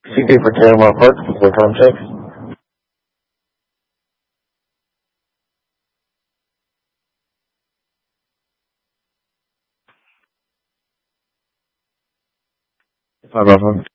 CP for Caramel Park, for time check. Hi, Bravo.